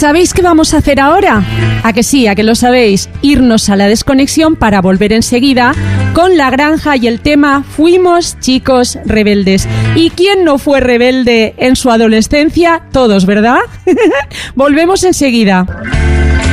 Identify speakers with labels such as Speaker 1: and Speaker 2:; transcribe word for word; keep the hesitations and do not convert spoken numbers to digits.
Speaker 1: ¿Sabéis qué vamos a hacer ahora? ¿A que sí? ¿A que lo sabéis? Irnos a la desconexión para volver enseguida con La Granja y el tema Fuimos chicos rebeldes. ¿Y quién no fue rebelde en su adolescencia? Todos, ¿verdad? Volvemos enseguida.